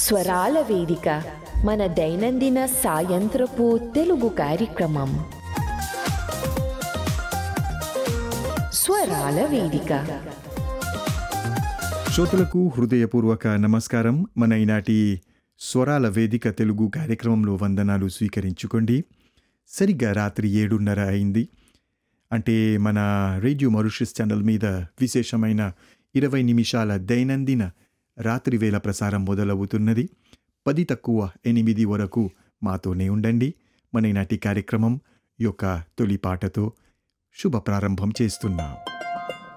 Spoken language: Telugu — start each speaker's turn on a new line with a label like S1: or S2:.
S1: స్వరాల వేదిక మన దైనందిన సాయంత్రపు తెలుగు కార్యక్రమం. స్వరాల వేదిక
S2: శ్రోతలకు హృదయపూర్వక నమస్కారం. మన ఈనాటి స్వరాల వేదిక తెలుగు కార్యక్రమంలో వందనాలు స్వీకరించుకోండి. సరిగ్గా రాత్రి 7:30 అయింది. అంటే మన రేడియో మారిషస్ ఛానల్ మీద విశేషమైన 20 నిమిషాల దైనందిన రాత్రి వేళ ప్రసారం మొదలవుతున్నది. 10:08 వరకు మాతోనే ఉండండి. మన ఈనాటి కార్యక్రమం యొక్క తొలి పాటతో శుభ ప్రారంభం చేస్తున్నాం.